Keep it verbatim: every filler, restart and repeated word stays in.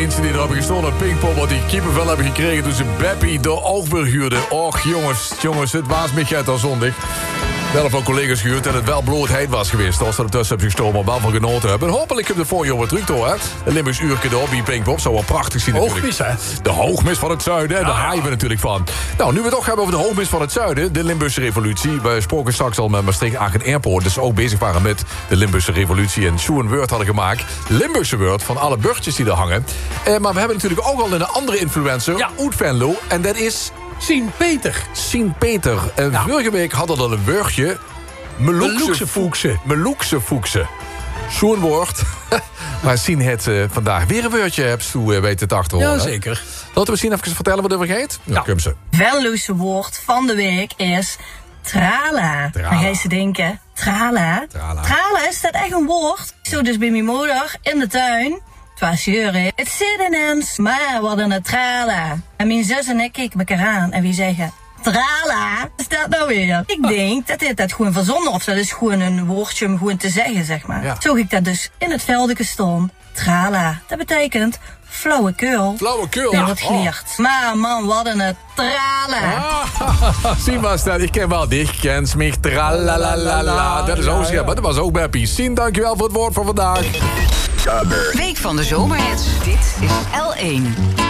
mensen die er hebben gestolen op Pinkpop... wat die kippenvel hebben gekregen toen ze Beppie de Oogburg huurden. Och, jongens, jongens, het was mij al zondig. Wel van collega's gehuurd dat het wel blootheid was geweest. Als er tussen hebben gestolen, maar wel van genoten hebben. En hopelijk heb je de voorjaar weer terug, toch, hè? Een Limburgs uurtje erop, die Pinkpop. Zou wel prachtig zien, natuurlijk. Hoogmis, hè? De hoogmis van het zuiden, ja. daar haaien we natuurlijk van. Nou, nu we het toch hebben over de hoogmis van het zuiden... de Limburgse revolutie. We spraken straks al met Maastricht-Aachen Airport... dus ze ook bezig waren met de Limburgse revolutie... en Sjoe een Word hadden gemaakt. Limburgse Word van alle burgers die er hangen. Eh, maar we hebben natuurlijk ook al een andere influencer... Ja. uit Venlo, en dat is... Sien Peter. Sien Peter. En Ja. vorige week hadden we al een burgje... Meloekse Foekse. Meloekse Foekse. Zo'n woord. Maar Sien het uh, vandaag weer een woordje hebt, hoe uh, weet het achterhoor. Ja, zeker. Laten we Sien even vertellen wat er vergeet. Ja, kom ze. Venloze woord van de week is trala. Trala. Dan ga je ze denken, trala. Trala. Trala, is dat echt een woord? Zo dus bij mijn moeder in de tuin. Het was jeuren. Het zit ineens, maar wat een trala. En mijn zus en ik keken elkaar aan en wie zeggen... Trala, wat is dat nou weer? Ik denk dat dit dat gewoon verzonnen, of dat is gewoon een woordje om gewoon te zeggen, zeg maar. Ja. Zo ik dat dus in het veldje stond. Trala, dat betekent flauwekul. Flauwekul. Ja, wat Oh. geleerd. Maar man, wat een trala. Ah, Sien was dat. Ik ken wel dich, kent mich, tralalala. Dat is ook, ja, maar dat was ook Beppie. Sien, dankjewel voor het woord van vandaag. Week van de zomerhits. Dit is L één.